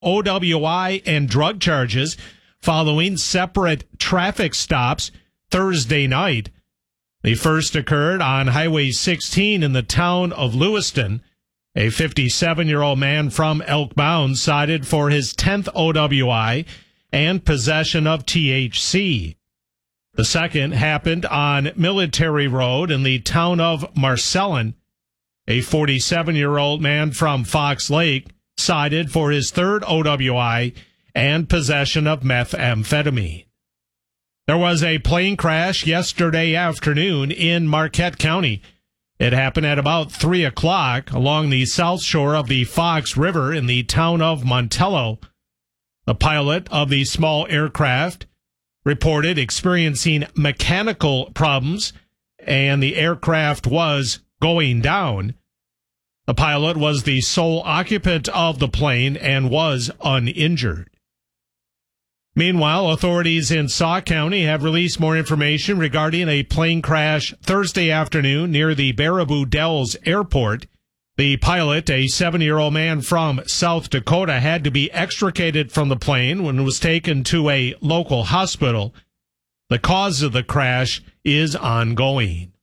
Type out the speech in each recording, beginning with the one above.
OWI and drug charges following separate traffic stops Thursday night. The first occurred on Highway 16 in the town of Lewiston. A 57-year-old man from Elk Mound cited for his 10th OWI and possession of THC. The second happened on Military Road in the town of Marcellin. A 47-year-old man from Fox Lake cited for his third OWI and possession of methamphetamine. There was a plane crash yesterday afternoon in Marquette County. It happened at about 3 o'clock along the south shore of the Fox River in the town of Montello. The pilot of the small aircraft reported experiencing mechanical problems, and the aircraft was going down. The pilot was the sole occupant of the plane and was uninjured. Meanwhile, authorities in Sauk County have released more information regarding a plane crash Thursday afternoon near the Baraboo Dells Airport. The pilot, a 7-year-old man from South Dakota, had to be extricated from the plane when it was taken to a local hospital. The cause of the crash is ongoing.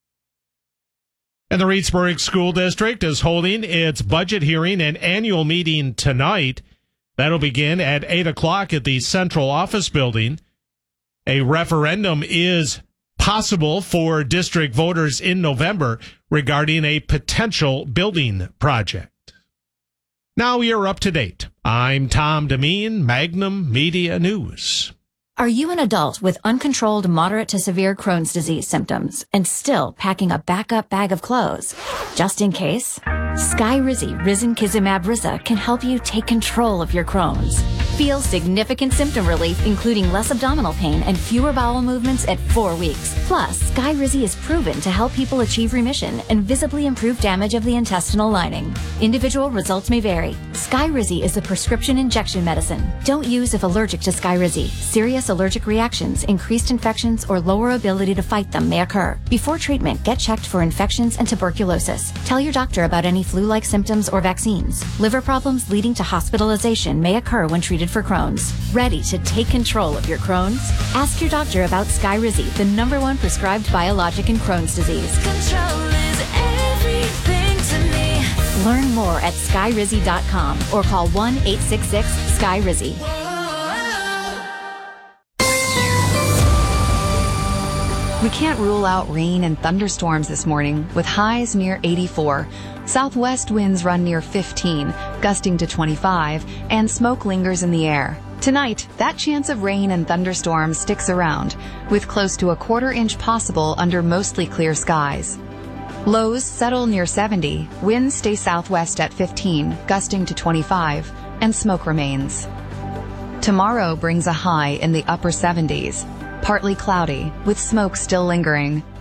And the Reedsburg School District is holding its budget hearing and annual meeting tonight. That'll begin at 8 o'clock at the Central Office Building. A referendum is possible for district voters in November regarding a potential building project. Now you're up to date. I'm Tom Demeen, Magnum Media News. Are you an adult with uncontrolled moderate to severe Crohn's disease symptoms and still packing a backup bag of clothes just in case? Skyrizi Risankizumab Riza can help you take control of your Crohn's. Feel significant symptom relief, including less abdominal pain and fewer bowel movements at 4 weeks. Plus, Skyrizi is proven to help people achieve remission and visibly improve damage of the intestinal lining. Individual results may vary. Skyrizi is a prescription injection medicine. Don't use if allergic to Skyrizi. Serious allergic reactions, increased infections, or lower ability to fight them may occur. Before treatment, get checked for infections and tuberculosis. Tell your doctor about any flu-like symptoms or vaccines. Liver problems leading to hospitalization may occur when treated for Crohn's. Ready to take control of your Crohn's? Ask your doctor about Skyrizi, the #1 prescribed biologic in Crohn's disease. Control is everything to me. Learn more at skyrizi.com or call 1-866-SKYRIZI. We can't rule out rain and thunderstorms this morning, with highs near 84. Southwest winds run near 15, gusting to 25, and smoke lingers in the air. Tonight, that chance of rain and thunderstorms sticks around, with close to a quarter-inch possible under mostly clear skies. Lows settle near 70, winds stay southwest at 15, gusting to 25, and smoke remains. Tomorrow brings a high in the upper 70s, partly cloudy, with smoke still lingering.